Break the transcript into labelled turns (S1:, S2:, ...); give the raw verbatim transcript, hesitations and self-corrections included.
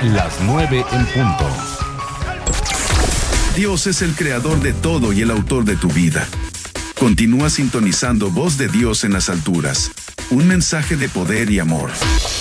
S1: las nueve en punto.
S2: Dios es el creador de todo y el autor de tu vida. Continúa sintonizando Voz de Dios en las alturas. Un mensaje de poder y amor.